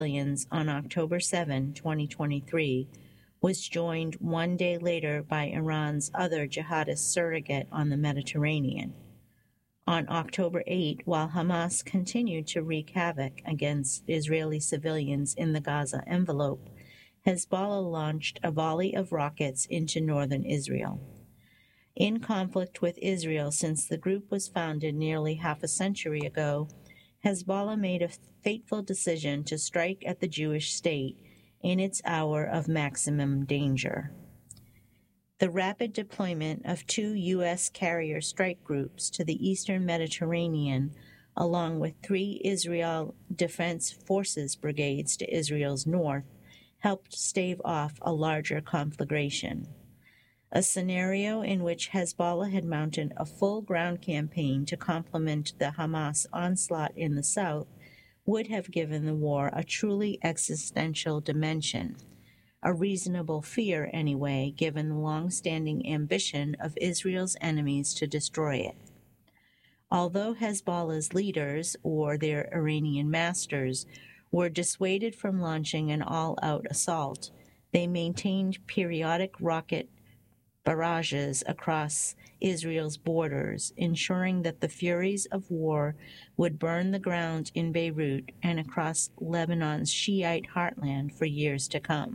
civilians on October 7, 2023, was joined 1 day later by Iran's other jihadist surrogate on the Mediterranean. On October 8, while Hamas continued to wreak havoc against Israeli civilians in the Gaza envelope, Hezbollah launched a volley of rockets into northern Israel. In conflict with Israel since the group was founded nearly half a century ago, Hezbollah made a fateful decision to strike at the Jewish state in its hour of maximum danger. The rapid deployment of 2 U.S. carrier strike groups to the eastern Mediterranean, along with 3 Israel Defense Forces brigades to Israel's north, helped stave off a larger conflagration. A scenario in which Hezbollah had mounted a full ground campaign to complement the Hamas onslaught in the south would have given the war a truly existential dimension. A reasonable fear, anyway, given the long-standing ambition of Israel's enemies to destroy it. Although Hezbollah's leaders, or their Iranian masters, were dissuaded from launching an all-out assault, they maintained periodic rocket barrages across Israel's borders, ensuring that the furies of war would burn the ground in Beirut and across Lebanon's Shiite heartland for years to come.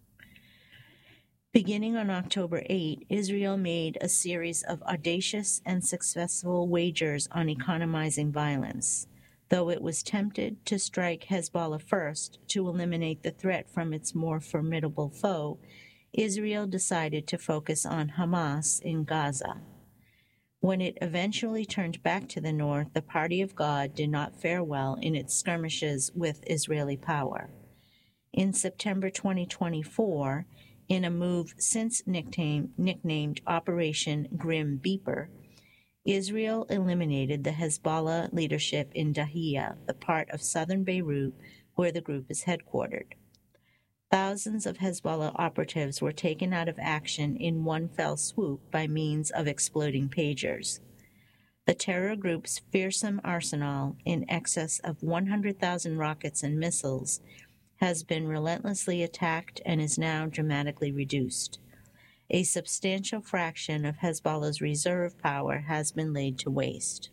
Beginning on October 8, Israel made a series of audacious and successful wagers on economizing violence. Though it was tempted to strike Hezbollah first to eliminate the threat from its more formidable foe, Israel decided to focus on Hamas in Gaza. When it eventually turned back to the north, the Party of God did not fare well in its skirmishes with Israeli power. In September 2024, in a move since nicknamed Operation Grim Beeper, Israel eliminated the Hezbollah leadership in Dahiya, the part of southern Beirut where the group is headquartered. Thousands of Hezbollah operatives were taken out of action in one fell swoop by means of exploding pagers. The terror group's fearsome arsenal, in excess of 100,000 rockets and missiles, has been relentlessly attacked and is now dramatically reduced. A substantial fraction of Hezbollah's reserve power has been laid to waste.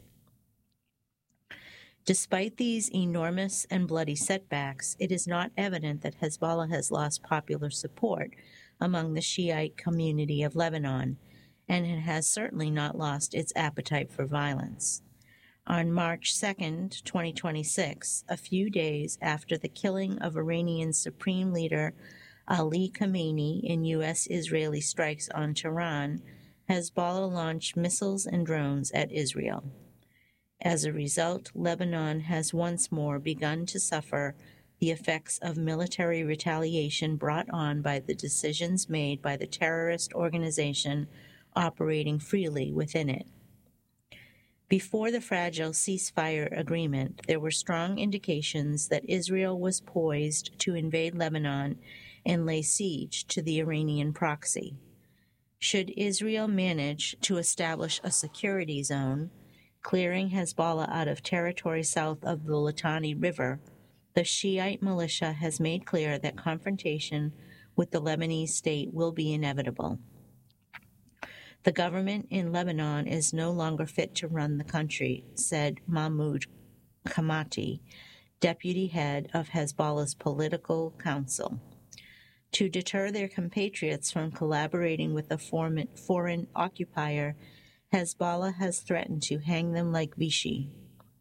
Despite these enormous and bloody setbacks, it is not evident that Hezbollah has lost popular support among the Shiite community of Lebanon, and it has certainly not lost its appetite for violence. On March 2, 2026, a few days after the killing of Iranian Supreme Leader Ali Khamenei in U.S.-Israeli strikes on Tehran, Hezbollah launched missiles and drones at Israel. As a result, Lebanon has once more begun to suffer the effects of military retaliation brought on by the decisions made by the terrorist organization operating freely within it. Before the fragile ceasefire agreement, there were strong indications that Israel was poised to invade Lebanon and lay siege to the Iranian proxy. Should Israel manage to establish a security zone, clearing Hezbollah out of territory south of the Litani River, the Shiite militia has made clear that confrontation with the Lebanese state will be inevitable. The government in Lebanon is no longer fit to run the country, said Mahmoud Hamati, deputy head of Hezbollah's political council. To deter their compatriots from collaborating with the foreign occupier, Hezbollah has threatened to hang them like Vichy.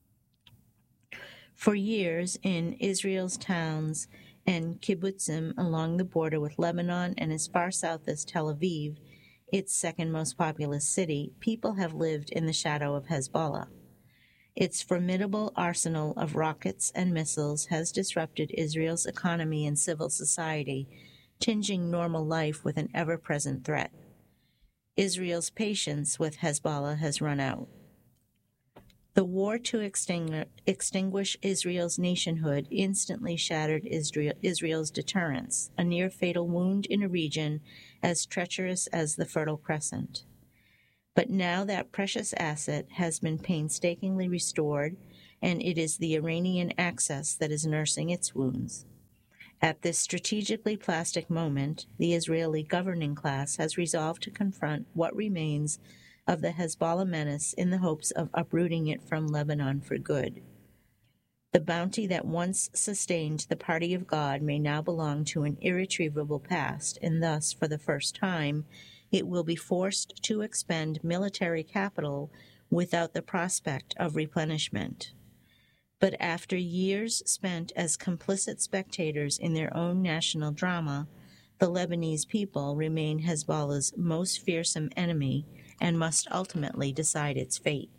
For years, in Israel's towns and kibbutzim along the border with Lebanon and as far south as Tel Aviv, its second most populous city, people have lived in the shadow of Hezbollah. Its formidable arsenal of rockets and missiles has disrupted Israel's economy and civil society, tinging normal life with an ever-present threat. Israel's patience with Hezbollah has run out. The war to extinguish Israel's nationhood instantly shattered Israel's deterrence, a near-fatal wound in a region as treacherous as the Fertile Crescent. But now that precious asset has been painstakingly restored, and it is the Iranian axis that is nursing its wounds. At this strategically plastic moment, the Israeli governing class has resolved to confront what remains of the Hezbollah menace in the hopes of uprooting it from Lebanon for good. The bounty that once sustained the Party of God may now belong to an irretrievable past, and thus, for the first time, it will be forced to expend military capital without the prospect of replenishment. But after years spent as complicit spectators in their own national drama, the Lebanese people remain Hezbollah's most fearsome enemy and must ultimately decide its fate.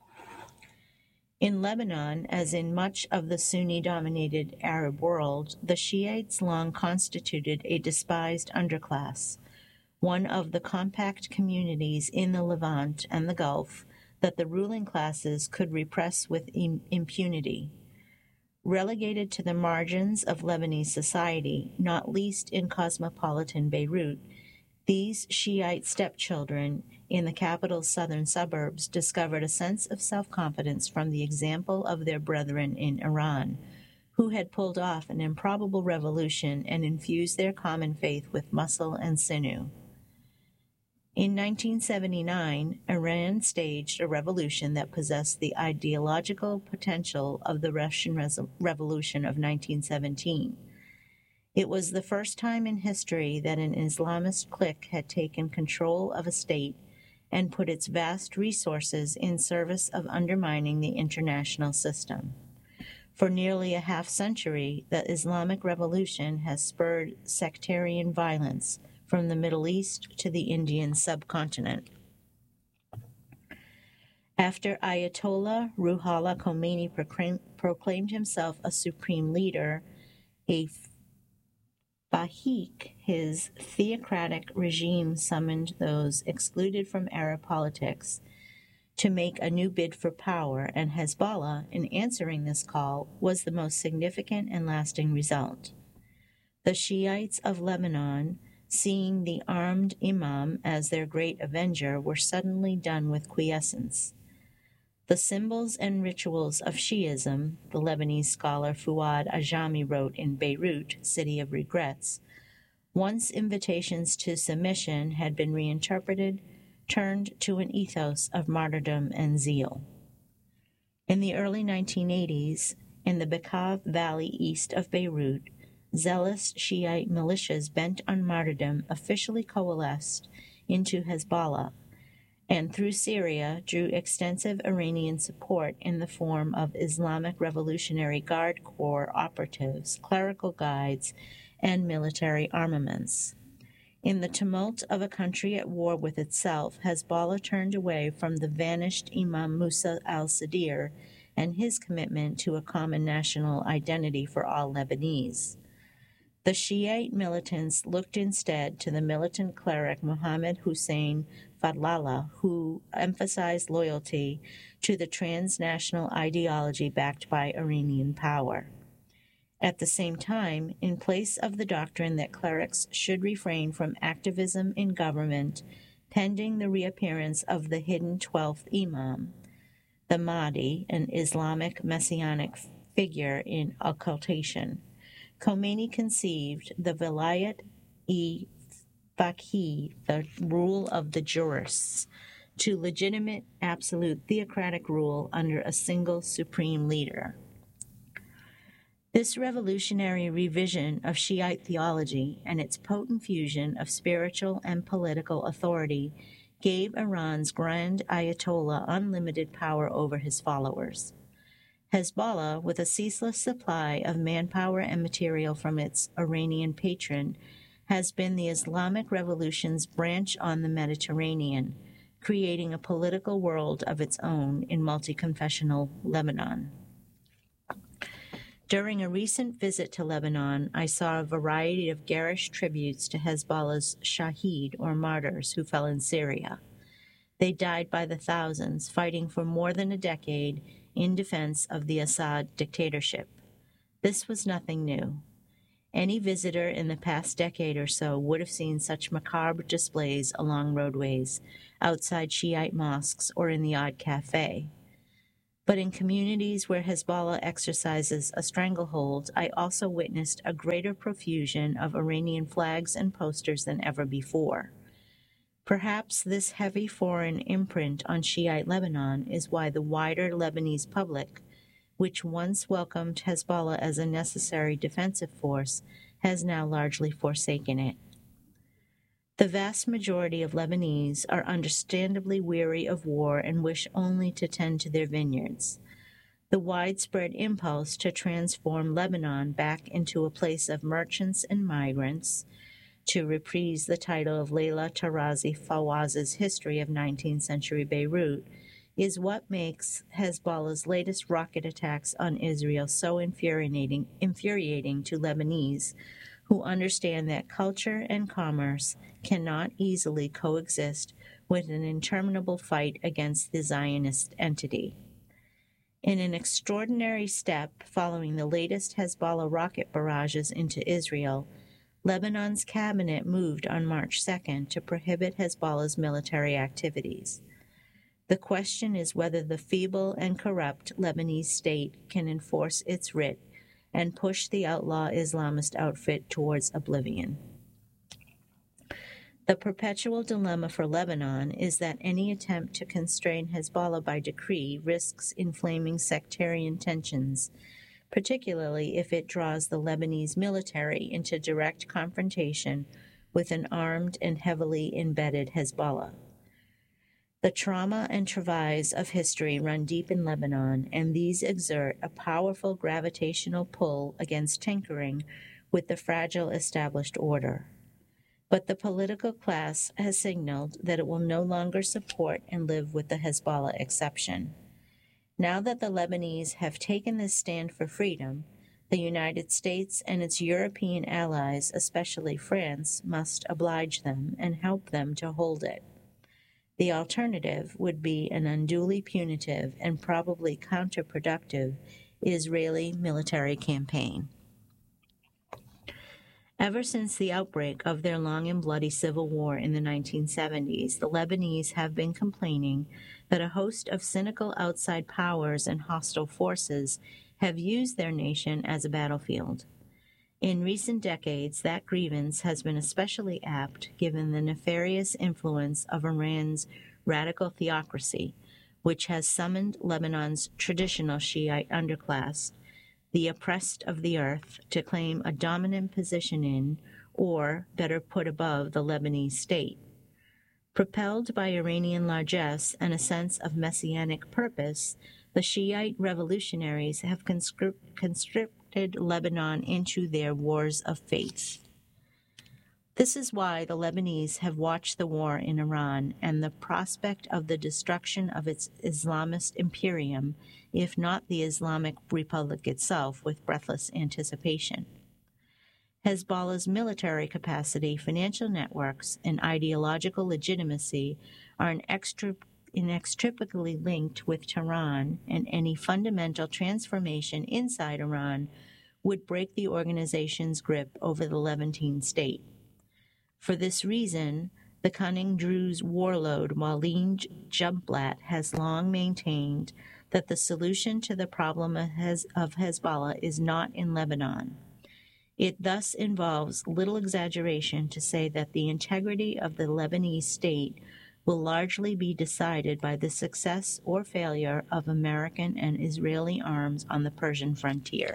In Lebanon, as in much of the Sunni-dominated Arab world, the Shiites long constituted a despised underclass, one of the compact communities in the Levant and the Gulf that the ruling classes could repress with impunity. Relegated to the margins of Lebanese society, not least in cosmopolitan Beirut, these Shiite stepchildren in the capital's southern suburbs discovered a sense of self-confidence from the example of their brethren in Iran, who had pulled off an improbable revolution and infused their common faith with muscle and sinew. In 1979, Iran staged a revolution that possessed the ideological potential of the Russian Revolution of 1917. It was the first time in history that an Islamist clique had taken control of a state and put its vast resources in service of undermining the international system. For nearly a half-century, the Islamic Revolution has spurred sectarian violence from the Middle East to the Indian subcontinent. After Ayatollah Ruhollah Khomeini proclaimed himself a supreme leader, a Bahik, his theocratic regime summoned those excluded from Arab politics to make a new bid for power, and Hezbollah, in answering this call, was the most significant and lasting result. The Shiites of Lebanon, seeing the armed imam as their great avenger, were suddenly done with quiescence. The symbols and rituals of Shi'ism, the Lebanese scholar Fuad Ajami wrote in Beirut, City of Regrets, once invitations to submission had been reinterpreted, turned to an ethos of martyrdom and zeal. In the early 1980s, in the Bekaa Valley east of Beirut, zealous Shiite militias bent on martyrdom officially coalesced into Hezbollah, and through Syria drew extensive Iranian support in the form of Islamic Revolutionary Guard Corps operatives, clerical guides, and military armaments. In the tumult of a country at war with itself, Hezbollah turned away from the vanished Imam Musa al-Sadir and his commitment to a common national identity for all Lebanese. The Shiite militants looked instead to the militant cleric Mohammed Hussein Fadlallah, who emphasized loyalty to the transnational ideology backed by Iranian power. At the same time, in place of the doctrine that clerics should refrain from activism in government pending the reappearance of the hidden 12th Imam, the Mahdi, an Islamic messianic figure in occultation, Khomeini conceived the Vilayat-e-Faqih, the rule of the jurists, to legitimate absolute theocratic rule under a single supreme leader. This revolutionary revision of Shiite theology and its potent fusion of spiritual and political authority gave Iran's Grand Ayatollah unlimited power over his followers. Hezbollah, with a ceaseless supply of manpower and material from its Iranian patron, has been the Islamic Revolution's branch on the Mediterranean, creating a political world of its own in multi-confessional Lebanon. During a recent visit to Lebanon, I saw a variety of garish tributes to Hezbollah's Shaheed, or martyrs, who fell in Syria. They died by the thousands, fighting for more than a decade in defense of the Assad dictatorship. This was nothing new. Any visitor in the past decade or so would have seen such macabre displays along roadways, outside Shiite mosques, or in the odd cafe. But in communities where Hezbollah exercises a stranglehold, I also witnessed a greater profusion of Iranian flags and posters than ever before. Perhaps this heavy foreign imprint on Shiite Lebanon is why the wider Lebanese public, which once welcomed Hezbollah as a necessary defensive force, has now largely forsaken it. The vast majority of Lebanese are understandably weary of war and wish only to tend to their vineyards. The widespread impulse to transform Lebanon back into a place of merchants and migrants, to reprise the title of Leila Tarazi Fawaz's History of 19th Century Beirut, is what makes Hezbollah's latest rocket attacks on Israel so infuriating to Lebanese, who understand that culture and commerce cannot easily coexist with an interminable fight against the Zionist entity. In an extraordinary step following the latest Hezbollah rocket barrages into Israel, Lebanon's cabinet moved on March 2nd to prohibit Hezbollah's military activities. The question is whether the feeble and corrupt Lebanese state can enforce its writ and push the outlaw Islamist outfit towards oblivion. The perpetual dilemma for Lebanon is that any attempt to constrain Hezbollah by decree risks inflaming sectarian tensions, particularly if it draws the Lebanese military into direct confrontation with an armed and heavily embedded Hezbollah. The trauma and travails of history run deep in Lebanon, and these exert a powerful gravitational pull against tinkering with the fragile established order. But the political class has signaled that it will no longer support and live with the Hezbollah exception. Now that the Lebanese have taken this stand for freedom, the United States and its European allies, especially France, must oblige them and help them to hold it. The alternative would be an unduly punitive and probably counterproductive Israeli military campaign. Ever since the outbreak of their long and bloody civil war in the 1970s, the Lebanese have been complaining that a host of cynical outside powers and hostile forces have used their nation as a battlefield. In recent decades, that grievance has been especially apt given the nefarious influence of Iran's radical theocracy, which has summoned Lebanon's traditional Shiite underclass, the oppressed of the earth, to claim a dominant position in, or better put above, the Lebanese state. Propelled by Iranian largesse and a sense of messianic purpose, the Shiite revolutionaries have conscripted Lebanon into their wars of faith. This is why the Lebanese have watched the war in Iran and the prospect of the destruction of its Islamist imperium, if not the Islamic Republic itself, with breathless anticipation. Hezbollah's military capacity, financial networks, and ideological legitimacy are inextricably linked with Tehran, and any fundamental transformation inside Iran would break the organization's grip over the Levantine state. For this reason, the cunning Druze warlord Walid Jumblat has long maintained that the solution to the problem of Hezbollah is not in Lebanon. It thus involves little exaggeration to say that the integrity of the Lebanese state will largely be decided by the success or failure of American and Israeli arms on the Persian frontier.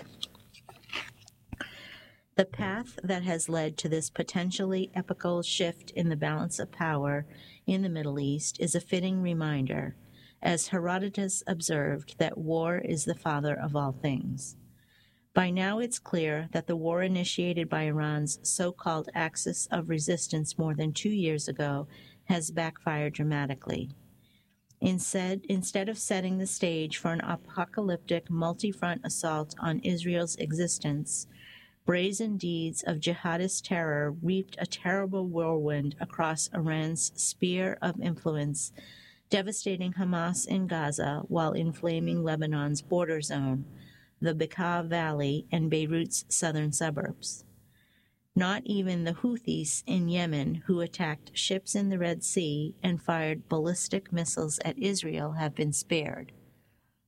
The path that has led to this potentially epochal shift in the balance of power in the Middle East is a fitting reminder, as Herodotus observed, that war is the father of all things. By now it's clear that the war initiated by Iran's so-called axis of resistance more than 2 years ago has backfired dramatically. Instead of setting the stage for an apocalyptic multi-front assault on Israel's existence, brazen deeds of jihadist terror reaped a terrible whirlwind across Iran's sphere of influence, devastating Hamas in Gaza while inflaming Lebanon's border zone, the Bekaa Valley, and Beirut's southern suburbs. Not even the Houthis in Yemen, who attacked ships in the Red Sea and fired ballistic missiles at Israel, have been spared.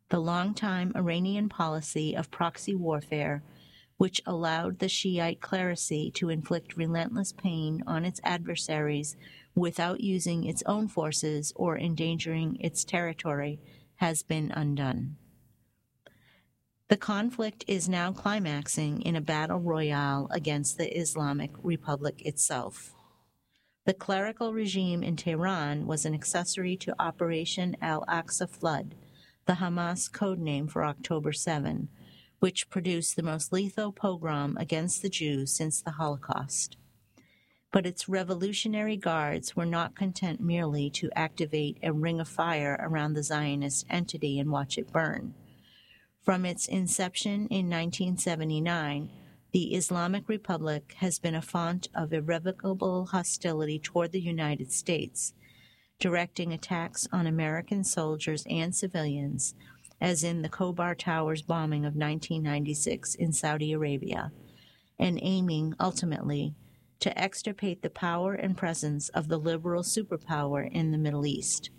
The long-time Iranian policy of proxy warfare, which allowed the Shiite clerisy to inflict relentless pain on its adversaries without using its own forces or endangering its territory, has been undone. The conflict is now climaxing in a battle royale against the Islamic Republic itself. The clerical regime in Tehran was an accessory to Operation Al-Aqsa Flood, the Hamas codename for October 7, which produced the most lethal pogrom against the Jews since the Holocaust. But its revolutionary guards were not content merely to activate a ring of fire around the Zionist entity and watch it burn. From its inception in 1979, the Islamic Republic has been a font of irrevocable hostility toward the United States, directing attacks on American soldiers and civilians, as in the Khobar Towers bombing of 1996 in Saudi Arabia, and aiming, ultimately, to extirpate the power and presence of the liberal superpower in the Middle East.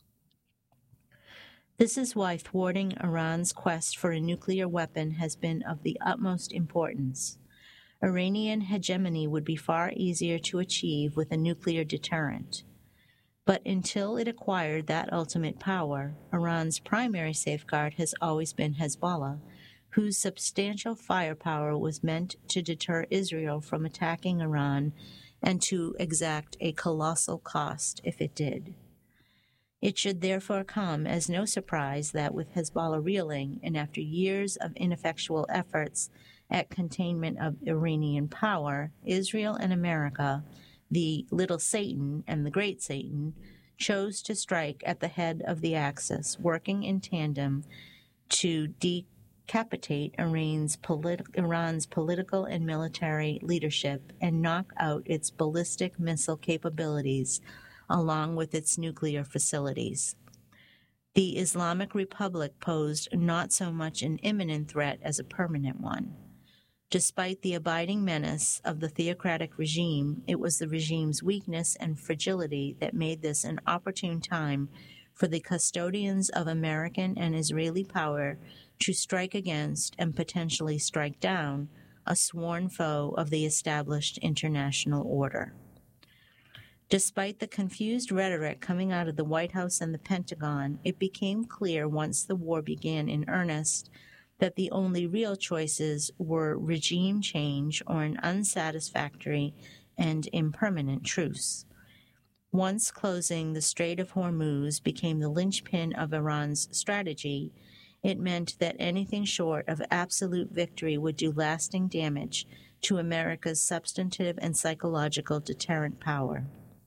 This is why thwarting Iran's quest for a nuclear weapon has been of the utmost importance. Iranian hegemony would be far easier to achieve with a nuclear deterrent. But until it acquired that ultimate power, Iran's primary safeguard has always been Hezbollah, whose substantial firepower was meant to deter Israel from attacking Iran and to exact a colossal cost if it did. It should therefore come as no surprise that with Hezbollah reeling, and after years of ineffectual efforts at containment of Iranian power, Israel and America, the little Satan and the great Satan, chose to strike at the head of the axis, working in tandem to decapitate Iran's political and military leadership and knock out its ballistic missile capabilities, along with its nuclear facilities. The Islamic Republic posed not so much an imminent threat as a permanent one. Despite the abiding menace of the theocratic regime, it was the regime's weakness and fragility that made this an opportune time for the custodians of American and Israeli power to strike against and potentially strike down a sworn foe of the established international order. Despite the confused rhetoric coming out of the White House and the Pentagon, it became clear once the war began in earnest that the only real choices were regime change or an unsatisfactory and impermanent truce. Once closing the Strait of Hormuz became the linchpin of Iran's strategy, it meant that anything short of absolute victory would do lasting damage to America's substantive and psychological deterrent power.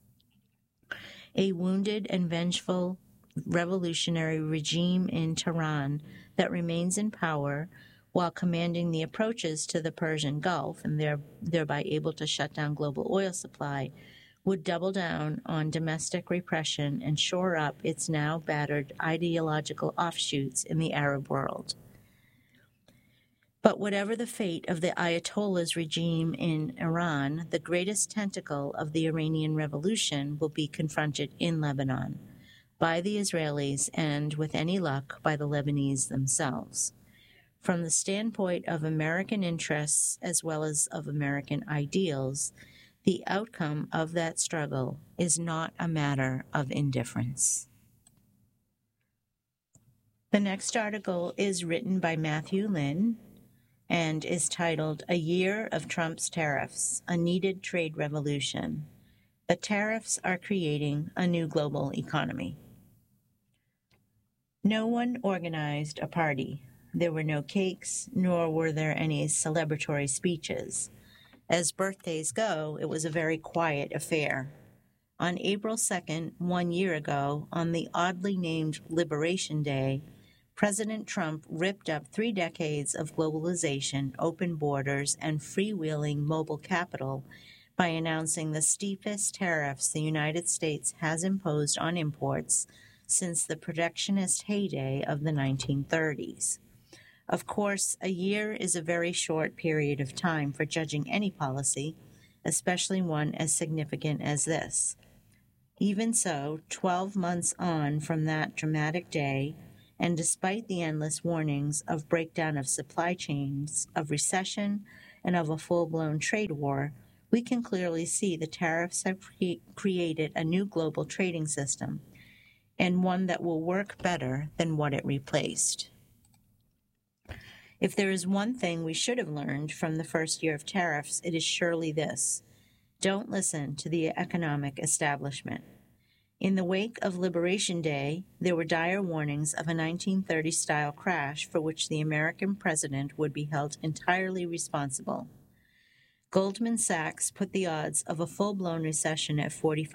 A wounded and vengeful revolutionary regime in Tehran that remains in power while commanding the approaches to the Persian Gulf and thereby able to shut down global oil supply would double down on domestic repression and shore up its now battered ideological offshoots in the Arab world. But whatever the fate of the Ayatollah's regime in Iran, the greatest tentacle of the Iranian Revolution will be confronted in Lebanon by the Israelis and, with any luck, by the Lebanese themselves. From the standpoint of American interests as well as of American ideals, the outcome of that struggle is not a matter of indifference. The next article is written by Matthew Lin and is titled "A Year of Trump's Tariffs, a Needed Trade Revolution. The Tariffs Are Creating a New Global Economy." No one organized a party. There were no cakes, nor were there any celebratory speeches. As birthdays go, it was a very quiet affair. On April 2nd, 1 year ago, on the oddly named Liberation Day, President Trump ripped up 3 decades of globalization, open borders, and freewheeling mobile capital by announcing the steepest tariffs the United States has imposed on imports since the protectionist heyday of the 1930s. Of course, a year is a very short period of time for judging any policy, especially one as significant as this. Even so, 12 months on from that dramatic day, And despite the endless warnings of breakdown of supply chains, of recession, and of a full-blown trade war, we can clearly see the tariffs have created a new global trading system, and one that will work better than what it replaced. If there is one thing we should have learned from the first year of tariffs, it is surely this: don't listen to the economic establishment. In the wake of Liberation Day, there were dire warnings of a 1930-style crash for which the American president would be held entirely responsible. Goldman Sachs put the odds of a full-blown recession at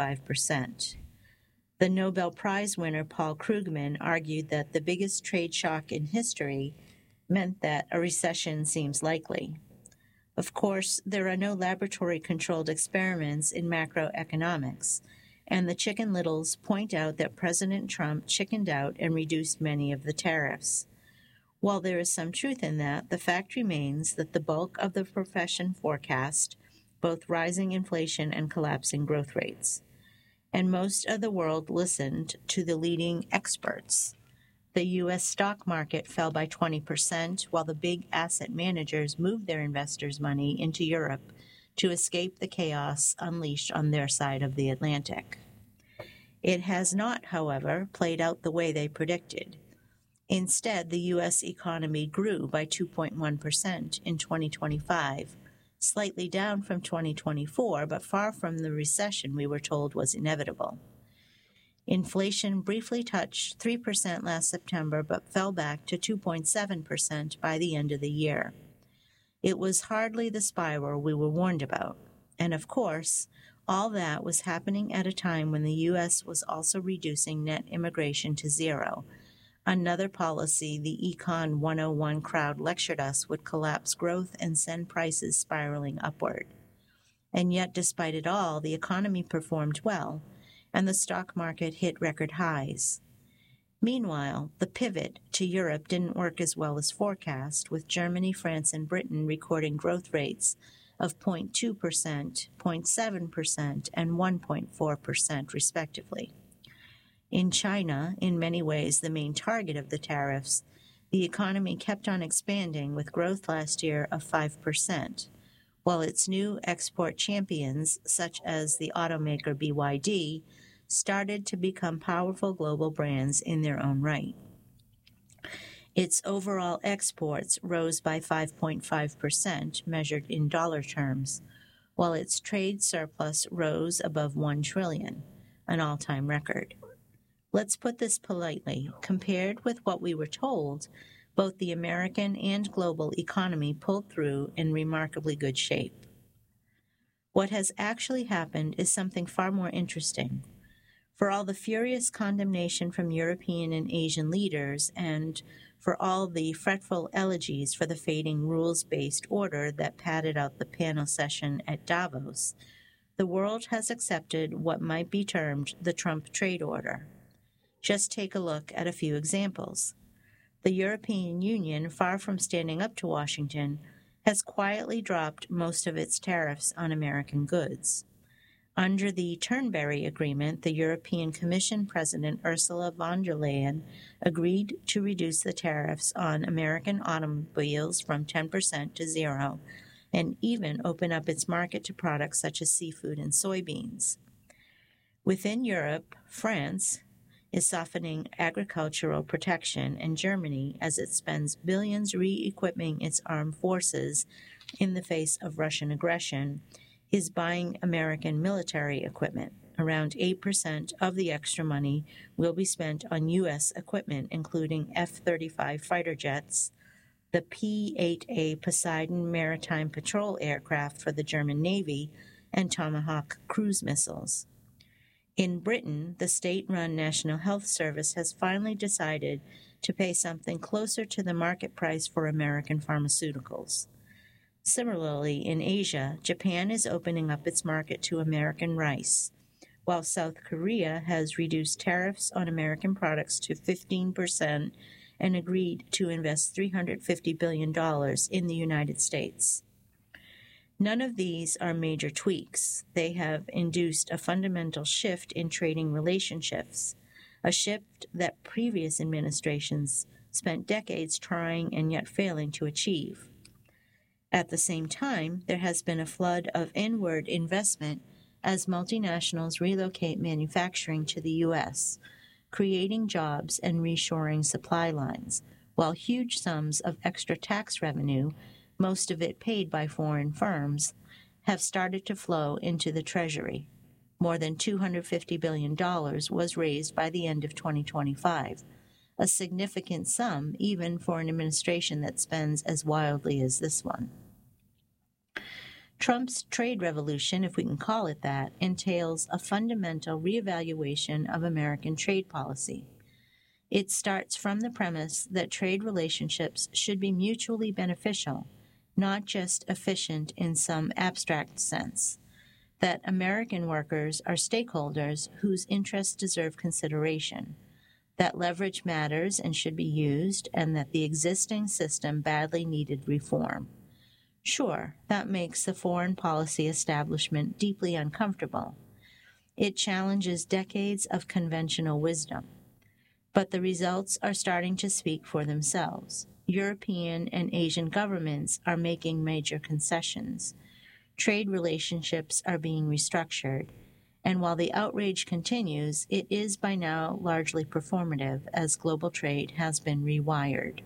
45%. The Nobel Prize winner Paul Krugman argued that the biggest trade shock in history meant that a recession seems likely. Of course, there are no laboratory-controlled experiments in macroeconomics, and the Chicken Littles point out that President Trump chickened out and reduced many of the tariffs. While there is some truth in that, the fact remains that the bulk of the profession forecast both rising inflation and collapsing growth rates. And most of the world listened to the leading experts. The U.S. stock market fell by 20%, while the big asset managers moved their investors' money into Europe to escape the chaos unleashed on their side of the Atlantic. It has not, however, played out the way they predicted. Instead, the U.S. economy grew by 2.1% in 2025, slightly down from 2024, but far from the recession we were told was inevitable. Inflation briefly touched 3% last September, but fell back to 2.7% by the end of the year. It was hardly the spiral we were warned about. And of course, all that was happening at a time when the U.S. was also reducing net immigration to zero, another policy the Econ 101 crowd lectured us would collapse growth and send prices spiraling upward. And yet, despite it all, the economy performed well, and the stock market hit record highs. Meanwhile, the pivot to Europe didn't work as well as forecast, with Germany, France, and Britain recording growth rates of 0.2%, 0.7%, and 1.4%, respectively. In China, in many ways the main target of the tariffs, the economy kept on expanding with growth last year of 5%, while its new export champions, such as the automaker BYD, started to become powerful global brands in their own right. Its overall exports rose by 5.5%, measured in dollar terms, while its trade surplus rose above $1 trillion, an all-time record. Let's put this politely. Compared with what we were told, both the American and global economy pulled through in remarkably good shape. What has actually happened is something far more interesting. For all the furious condemnation from European and Asian leaders, and for all the fretful elegies for the fading rules-based order that padded out the panel session at Davos, the world has accepted what might be termed the Trump trade order. Just take a look at a few examples. The European Union, far from standing up to Washington, has quietly dropped most of its tariffs on American goods. Under the Turnberry Agreement, the European Commission President Ursula von der Leyen agreed to reduce the tariffs on American automobiles from 10% to zero, and even open up its market to products such as seafood and soybeans. Within Europe, France is softening agricultural protection, and Germany, as it spends billions re-equipping its armed forces in the face of Russian aggression, is buying American military equipment. Around 8% of the extra money will be spent on U.S. equipment, including F-35 fighter jets, the P-8A Poseidon maritime patrol aircraft for the German Navy, and Tomahawk cruise missiles. In Britain, the state-run National Health Service has finally decided to pay something closer to the market price for American pharmaceuticals. Similarly, in Asia, Japan is opening up its market to American rice, while South Korea has reduced tariffs on American products to 15% and agreed to invest $350 billion in the United States. None of these are major tweaks. They have induced a fundamental shift in trading relationships, a shift that previous administrations spent decades trying and yet failing to achieve. At the same time, there has been a flood of inward investment as multinationals relocate manufacturing to the U.S., creating jobs and reshoring supply lines, while huge sums of extra tax revenue, most of it paid by foreign firms, have started to flow into the Treasury. More than $250 billion was raised by the end of 2025, a significant sum even for an administration that spends as wildly as this one. Trump's trade revolution, if we can call it that, entails a fundamental reevaluation of American trade policy. It starts from the premise that trade relationships should be mutually beneficial, not just efficient in some abstract sense, that American workers are stakeholders whose interests deserve consideration, that leverage matters and should be used, and that the existing system badly needed reform. Sure, that makes the foreign policy establishment deeply uncomfortable. It challenges decades of conventional wisdom. But the results are starting to speak for themselves. European and Asian governments are making major concessions. Trade relationships are being restructured. And while the outrage continues, it is by now largely performative as global trade has been rewired.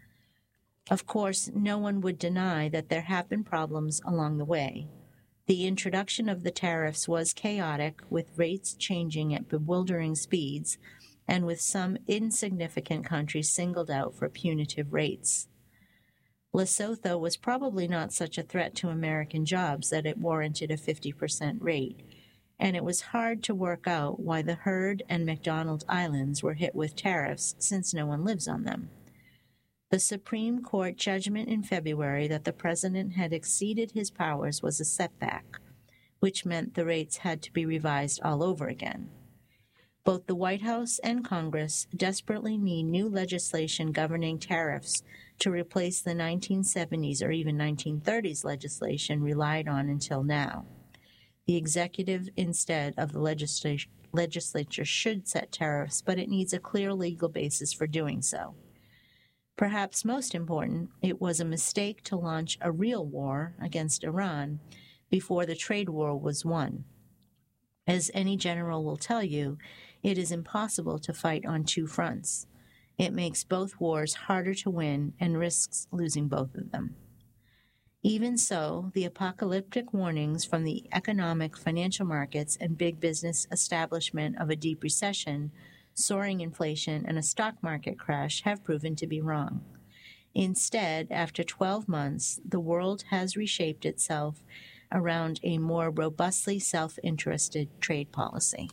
Of course, no one would deny that there have been problems along the way. The introduction of the tariffs was chaotic, with rates changing at bewildering speeds, and with some insignificant countries singled out for punitive rates. Lesotho was probably not such a threat to American jobs that it warranted a 50% rate, and it was hard to work out why the Heard and McDonald Islands were hit with tariffs since no one lives on them. The Supreme Court judgment in February that the president had exceeded his powers was a setback, which meant the rates had to be revised all over again. Both the White House and Congress desperately need new legislation governing tariffs to replace the 1970s or even 1930s legislation relied on until now. The executive, instead of the legislature, should set tariffs, but it needs a clear legal basis for doing so. Perhaps most important, it was a mistake to launch a real war against Iran before the trade war was won. As any general will tell you, it is impossible to fight on two fronts. It makes both wars harder to win and risks losing both of them. Even so, the apocalyptic warnings from the economic, financial markets, and big business establishment of a deep recession, soaring inflation, and a stock market crash have proven to be wrong. Instead, after 12 months, the world has reshaped itself around a more robustly self-interested trade policy.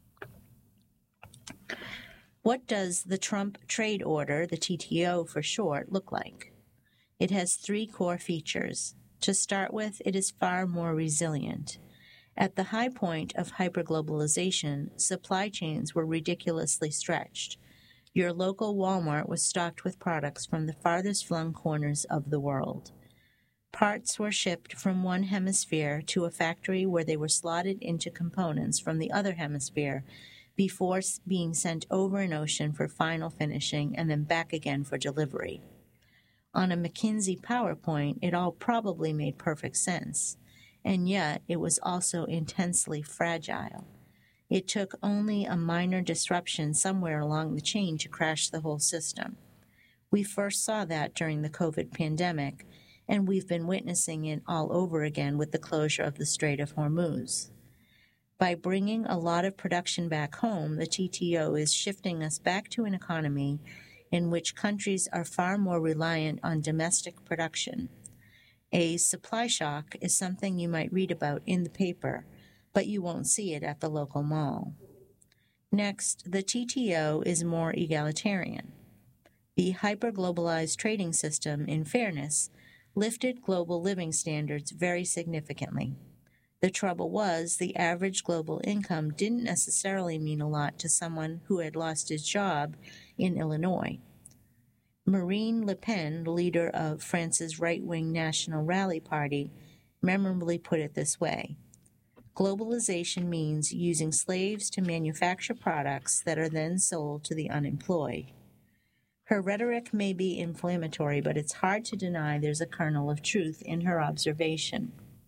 What does the Trump Trade Order, the TTO for short, look like? It has three core features. To start with, it is far more resilient. At the high point of hyperglobalization, supply chains were ridiculously stretched. Your local Walmart was stocked with products from the farthest flung corners of the world. Parts were shipped from one hemisphere to a factory where they were slotted into components from the other hemisphere before being sent over an ocean for final finishing and then back again for delivery. On a McKinsey PowerPoint, it all probably made perfect sense. And yet it was also intensely fragile. It took only a minor disruption somewhere along the chain to crash the whole system. We first saw that during the COVID pandemic, and we've been witnessing it all over again with the closure of the Strait of Hormuz. By bringing a lot of production back home, the TTO is shifting us back to an economy in which countries are far more reliant on domestic production. A supply shock is something you might read about in the paper, but you won't see it at the local mall. Next, the TTO is more egalitarian. The hyperglobalized trading system, in fairness, lifted global living standards very significantly. The trouble was, the average global income didn't necessarily mean a lot to someone who had lost his job in Illinois. Marine Le Pen, the leader of France's right-wing National Rally Party, memorably put it this way, Globalization means using slaves to manufacture products that are then sold to the unemployed. Her rhetoric may be inflammatory, but it's hard to deny there's a kernel of truth in her observation.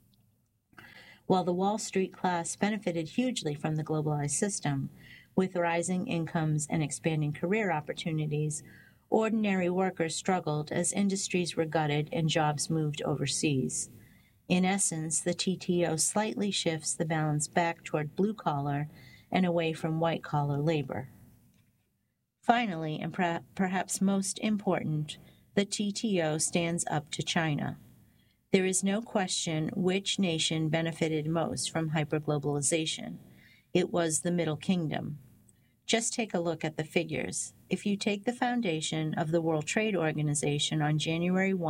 While the Wall Street class benefited hugely from the globalized system, with rising incomes and expanding career opportunities, ordinary workers struggled as industries were gutted and jobs moved overseas. In essence, the TTO slightly shifts the balance back toward blue-collar and away from white-collar labor. Finally, and perhaps most important, the TTO stands up to China. There is no question which nation benefited most from hyperglobalization. It was the Middle Kingdom. Just take a look at the figures. If you take the foundation of the World Trade Organization on January 1,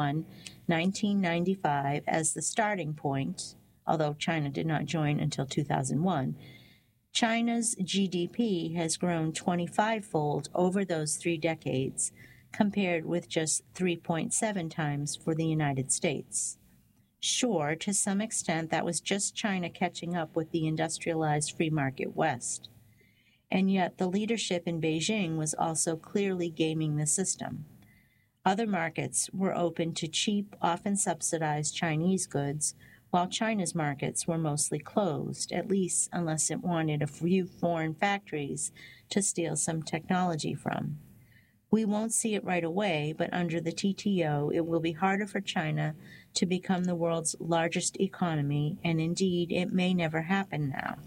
1995 as the starting point, although China did not join until 2001, China's GDP has grown 25-fold over those 3 decades, compared with just 3.7 times for the United States. Sure, to some extent that was just China catching up with the industrialized free market West. And yet the leadership in Beijing was also clearly gaming the system. Other markets were open to cheap, often subsidized Chinese goods, while China's markets were mostly closed, at least unless it wanted a few foreign factories to steal some technology from. We won't see it right away, but under the TTO, it will be harder for China to become the world's largest economy, and indeed, it may never happen now.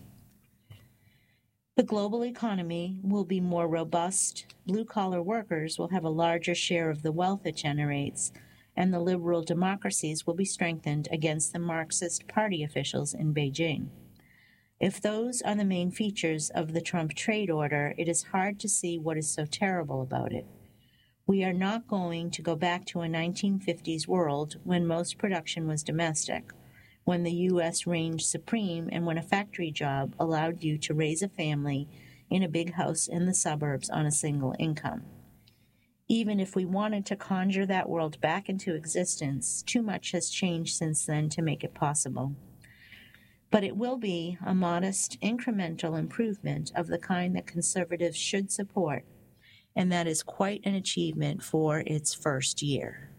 The global economy will be more robust, blue-collar workers will have a larger share of the wealth it generates, and the liberal democracies will be strengthened against the Marxist party officials in Beijing. If those are the main features of the Trump trade order, it is hard to see what is so terrible about it. We are not going to go back to a 1950s world when most production was domestic, when the U.S. reigned supreme and when a factory job allowed you to raise a family in a big house in the suburbs on a single income. Even if we wanted to conjure that world back into existence, too much has changed since then to make it possible. But it will be a modest, incremental improvement of the kind that conservatives should support, and that is quite an achievement for its first year.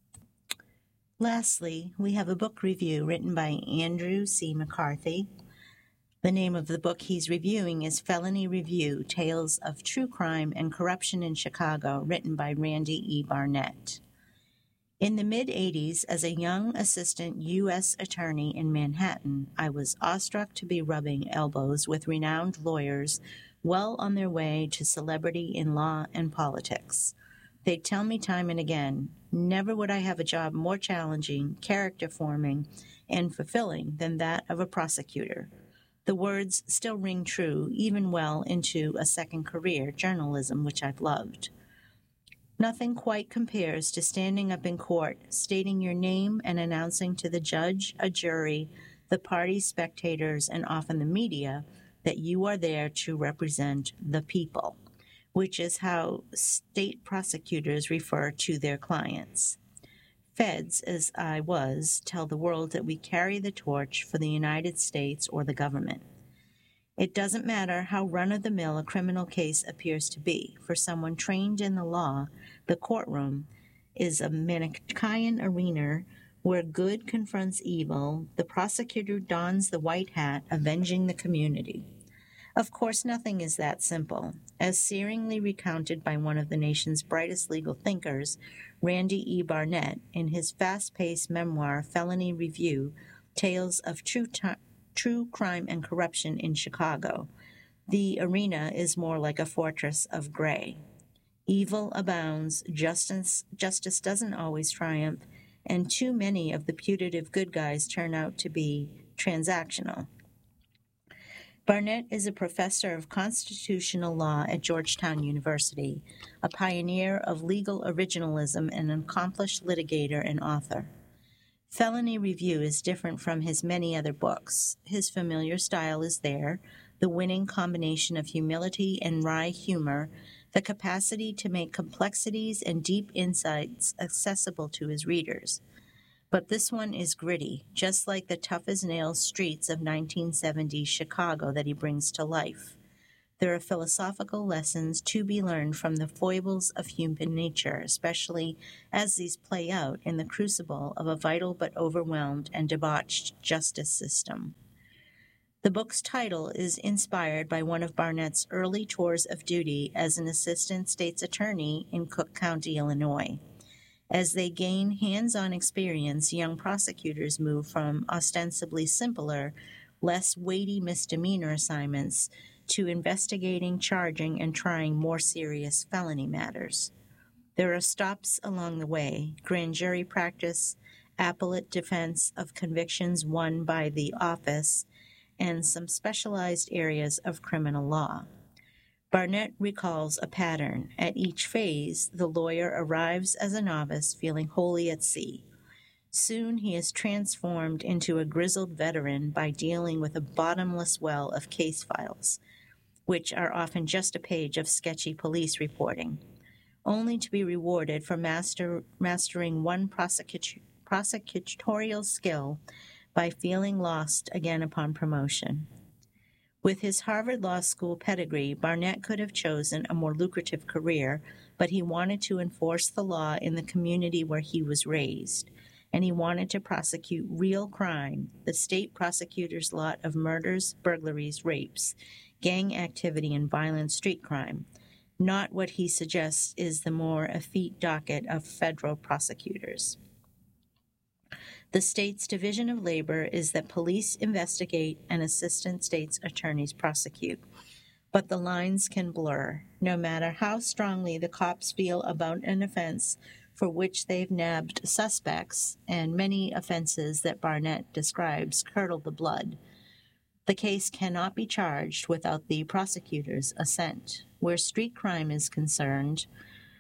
Lastly, we have a book review written by Andrew C. McCarthy. The name of the book he's reviewing is Felony Review: Tales of True Crime and Corruption in Chicago, written by Randy E. Barnett. In the mid-'80s, as a young assistant U.S. attorney in Manhattan, I was awestruck to be rubbing elbows with renowned lawyers well on their way to celebrity in law and politics. They'd tell me time and again, never would I have a job more challenging, character-forming, and fulfilling than that of a prosecutor. The words still ring true, even well into a second career, journalism, which I've loved. Nothing quite compares to standing up in court, stating your name and announcing to the judge, a jury, the party, spectators, and often the media that you are there to represent the people, which is how state prosecutors refer to their clients. Feds, as I was, tell the world that we carry the torch for the United States or the government. It doesn't matter how run-of-the-mill a criminal case appears to be. For someone trained in the law, the courtroom is a Manichaean arena where good confronts evil. The prosecutor dons the white hat, avenging the community. Of course, nothing is that simple. As searingly recounted by one of the nation's brightest legal thinkers, Randy E. Barnett, in his fast-paced memoir, Felony Review: Tales of True Crime and Corruption in Chicago, the arena is more like a fortress of gray. Evil abounds, justice doesn't always triumph, and too many of the putative good guys turn out to be transactional. Barnett is a professor of constitutional law at Georgetown University, a pioneer of legal originalism, and an accomplished litigator and author. Felony Review is different from his many other books. His familiar style is there, the winning combination of humility and wry humor, the capacity to make complexities and deep insights accessible to his readers. But this one is gritty, just like the tough-as-nails streets of 1970s Chicago that he brings to life. There are philosophical lessons to be learned from the foibles of human nature, especially as these play out in the crucible of a vital but overwhelmed and debauched justice system. The book's title is inspired by one of Barnett's early tours of duty as an assistant state's attorney in Cook County, Illinois. As they gain hands-on experience, young prosecutors move from ostensibly simpler, less weighty misdemeanor assignments to investigating, charging, and trying more serious felony matters. There are stops along the way: grand jury practice, appellate defense of convictions won by the office, and some specialized areas of criminal law. Barnett recalls a pattern. At each phase, the lawyer arrives as a novice, feeling wholly at sea. Soon he is transformed into a grizzled veteran by dealing with a bottomless well of case files, which are often just a page of sketchy police reporting, only to be rewarded for mastering one prosecutorial skill by feeling lost again upon promotion. With his Harvard Law School pedigree, Barnett could have chosen a more lucrative career, but he wanted to enforce the law in the community where he was raised, and he wanted to prosecute real crime, the state prosecutor's lot of murders, burglaries, rapes, gang activity, and violent street crime, not what he suggests is the more effete docket of federal prosecutors. The state's division of labor is that police investigate and assistant state's attorneys prosecute. But the lines can blur. No matter how strongly the cops feel about an offense for which they've nabbed suspects, and many offenses that Barnett describes curdle the blood, the case cannot be charged without the prosecutor's assent. Where street crime is concerned,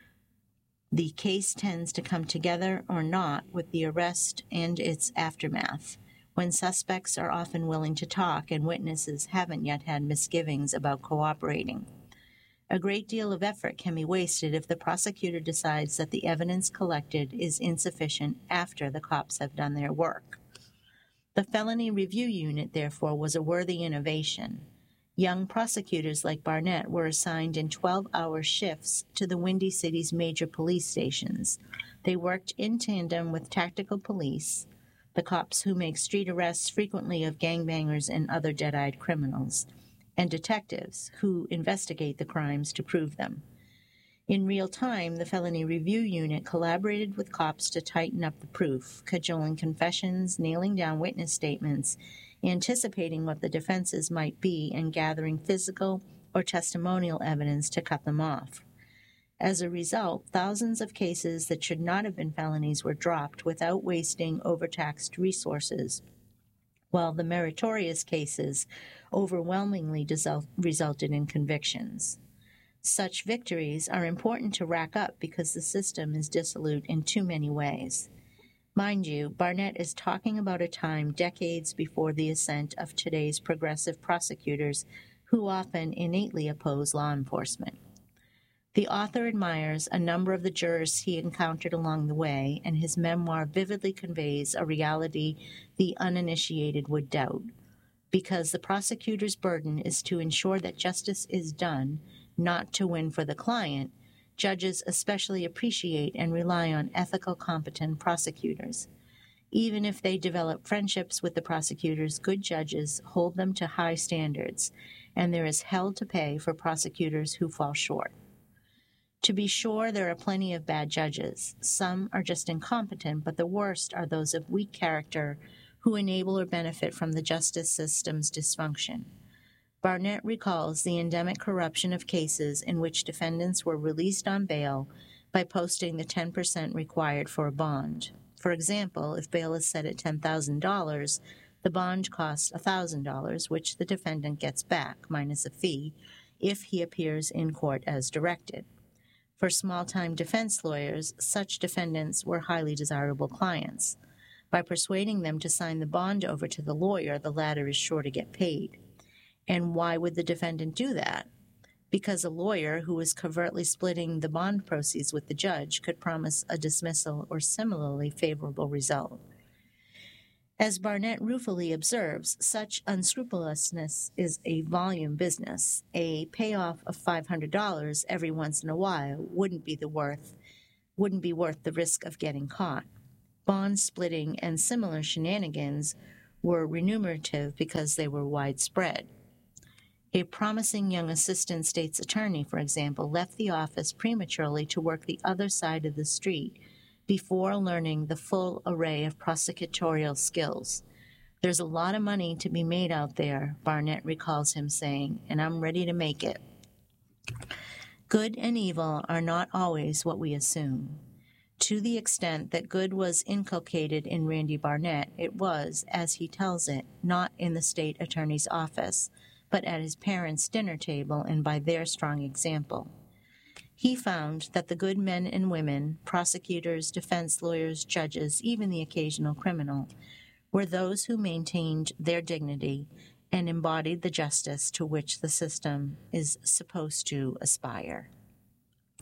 the case tends to come together or not with the arrest and its aftermath, when suspects are often willing to talk and witnesses haven't yet had misgivings about cooperating. A great deal of effort can be wasted if the prosecutor decides that the evidence collected is insufficient after the cops have done their work. The Felony Review Unit, therefore, was a worthy innovation. Young prosecutors like Barnett were assigned in 12-hour shifts to the Windy City's major police stations. They worked in tandem with tactical police, the cops who make street arrests frequently of gangbangers and other dead-eyed criminals, and detectives who investigate the crimes to prove them. In real time, the Felony Review Unit collaborated with cops to tighten up the proof, cajoling confessions, nailing down witness statements, anticipating what the defenses might be, and gathering physical or testimonial evidence to cut them off. As a result, thousands of cases that should not have been felonies were dropped without wasting overtaxed resources, while the meritorious cases overwhelmingly resulted in convictions. Such victories are important to rack up because the system is dissolute in too many ways. Mind you, Barnett is talking about a time decades before the ascent of today's progressive prosecutors who often innately oppose law enforcement. The author admires a number of the jurors he encountered along the way, and his memoir vividly conveys a reality the uninitiated would doubt. Because the prosecutor's burden is to ensure that justice is done, not to win for the client, judges especially appreciate and rely on ethical, competent prosecutors. Even if they develop friendships with the prosecutors, good judges hold them to high standards, and there is hell to pay for prosecutors who fall short. To be sure, there are plenty of bad judges. Some are just incompetent, but the worst are those of weak character who enable or benefit from the justice system's dysfunction. Barnett recalls the endemic corruption of cases in which defendants were released on bail by posting the 10% required for a bond. For example, if bail is set at $10,000, the bond costs $1,000, which the defendant gets back, minus a fee, if he appears in court as directed. For small-time defense lawyers, such defendants were highly desirable clients. By persuading them to sign the bond over to the lawyer, the latter is sure to get paid. And why would the defendant do that? Because a lawyer who is covertly splitting the bond proceeds with the judge could promise a dismissal or similarly favorable result. As Barnett ruefully observes, such unscrupulousness is a volume business. A payoff of $500 every once in a while wouldn't be worth the risk of getting caught. Bond splitting and similar shenanigans were remunerative because they were widespread. A promising young assistant state's attorney, for example, left the office prematurely to work the other side of the street before learning the full array of prosecutorial skills. There's a lot of money to be made out there, Barnett recalls him saying, and I'm ready to make it. Good and evil are not always what we assume. To the extent that good was inculcated in Randy Barnett, it was, as he tells it, not in the state attorney's office, but at his parents' dinner table and by their strong example. He found that the good men and women, prosecutors, defense lawyers, judges, even the occasional criminal, were those who maintained their dignity and embodied the justice to which the system is supposed to aspire.